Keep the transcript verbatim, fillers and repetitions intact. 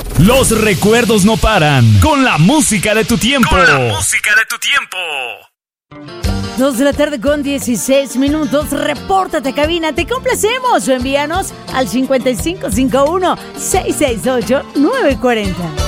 Los recuerdos no paran. Con la música de tu tiempo. Con la música de tu tiempo. Dos de la tarde con dieciséis minutos. Repórtate, cabina. Te complacemos o envíanos al cincuenta y cinco cincuenta y uno, seiscientos sesenta y ocho, novecientos cuarenta.